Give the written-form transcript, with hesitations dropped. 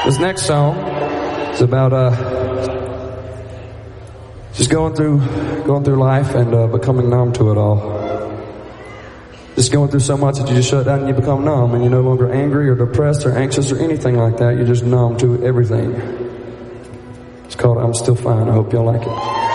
This next song is about just going through life and becoming numb to it all. Just going through so much that you just shut down and you become numb, and you're no longer angry or depressed or anxious or anything like that. You're just numb to everything. It's called I'm Still Fine. I hope y'all like it.